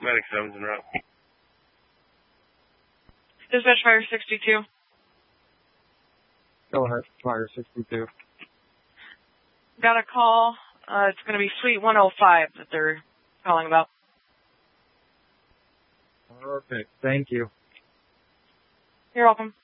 Medic 7's en route. Dispatch Fire 62. Go ahead, Fire 62. Got a call. It's going to be Suite 105 that they're calling about. Perfect. Thank you. You're welcome.